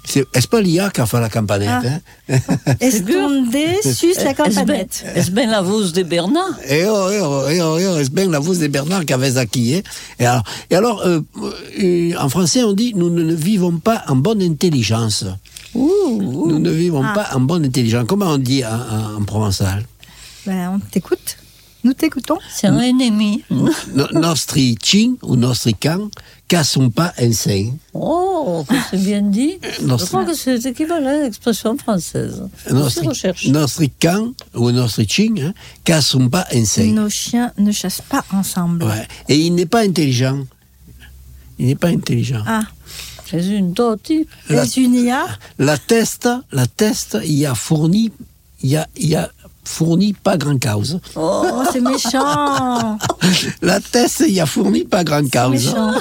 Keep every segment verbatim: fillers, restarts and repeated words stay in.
c'est, è pas l'I A qui a fait la campanette. Ah. Hein? Estonde sus la campanette. Est-ce bien la voix de Bernard? Et oh, et oh, et oh, et oh, c'est bien la voix de Bernard qui avait acquis. Et alors, et alors euh, euh, en français, on dit nous ne vivons pas en bonne intelligence. Ouh, ouh. Nous ne vivons Ah. pas en bonne intelligence. Comment on dit en, en, en provençal? Ben, on t'écoute. Nous t'écoutons. C'est un ennemi. No, nostri cin ou nostri can cassons pas un sein. Oh, que c'est bien dit. Nostri- Je crois que c'est équivalent à l'expression française. Nostri, Je recherche. nostri can ou nostri cin hein, cassons pas un sein. Nos chiens ne chassent pas ensemble. Ouais. Et il n'est pas intelligent. Il n'est pas intelligent. Ah, C'est une doti. La- est une I A. La teste, la teste, il a fourni, il a, il a fourni pas grand cause. Oh, Oh, c'est méchant. La teste, il a fourni pas grand C'est cause. méchant.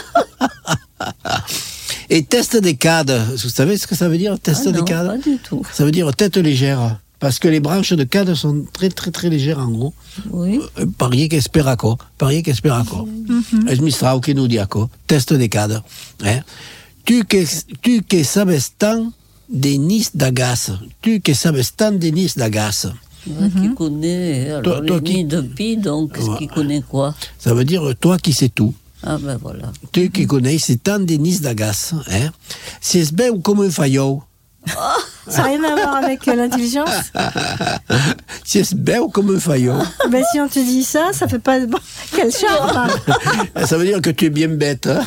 Et test des cadres, vous savez ce que ça veut dire, test ah des non, cadres? pas du tout. Ça veut dire tête légère. Parce que les branches de cadre sont très très très légères en gros. Oui. Euh, Pariez qu'esperaco, pariez qu'esperaco. Es mistrau que nous diaco, test des cadres. Hein? Tu que tu que sabes tant des nis d'agas, tu que sabes tant des nis d'agas. Qui connaît alors, Toi- toi les qui- nids de pie, donc Ouais. qui connaît quoi? Ça veut dire toi qui sais tout. Ah ben voilà. Tu qui connais, c'est tant des nis d'agas. Hein? C'est bien ou comme un faillot. Ça n'a rien à voir avec euh, l'intelligence. C'est bien ou comme un faillot. Ben, si on te dit ça, ça fait pas de bon. Quel charme. Ça veut dire que tu es bien bête. Hein?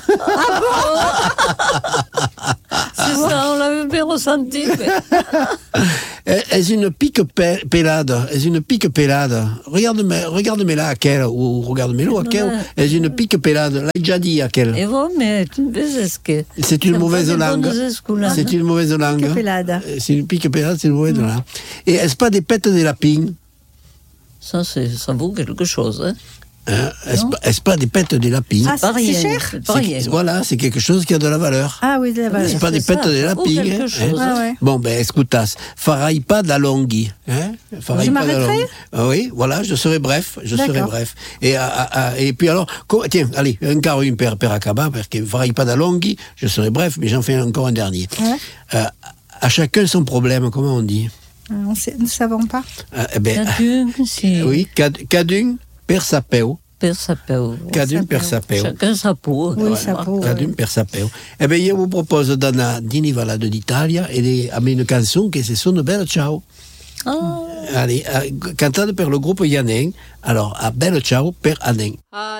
C'est ça, on l'avait bien ressenti. mais- Est une pique pe- pelade, est une pique pelade. Regarde-moi, regarde-moi là à quel, ou regarde-moi là à quel, Ouais. est une pique pelade. L'ai déjà dit à quel. Et bon, mais tu ne fais que. C'est une mauvaise langue. C'est une mauvaise langue. Pique pelade. Euh, C'est une pique pelade, c'est une mauvaise langue. Et est-ce pas des pètes de lapin? Ça, c'est, ça vaut quelque chose. Hein. Hein? Est-ce Non. pas, est-ce pas des pètes de lapin? Ah, Pas c'est rien, cher. c'est pas C'est- rien. Voilà, c'est quelque chose qui a de la valeur. Ah oui, de la valeur. C'est pas c'est des ça, pètes de ça lapin. vaut quelque hein, chose. hein. Ah ouais. Bon, ben, écoutas, farai pas de la longue. Hein? Farai Je pas de la m'arrêterai longue. Ah oui, voilà, je serai bref, je serai D'accord. bref. Et, ah, ah, ah, et puis alors, co- tiens, allez, encore une per, per acaba, parce que farai pas de la longue, je serai bref, mais j'en fais encore un dernier. Ouais. Euh, à chacun son problème, comment on dit? Euh, on sait- Nous ne savons pas. Euh, eh ben, Cadun, si. oui, cad- cadun per sapeo. Per sapeo. Cadun per sapeo. Chacun sa peau. Oui, sa peau. Cadun per sapeo. Eh bien, je vous propose d'Anna Dinivala de l'Italia et de, a une chanson qui se sonne Belle Ciao. Ah. Allez, euh, cantata per le groupe Yanen. Alors, a Belle Ciao per Anen.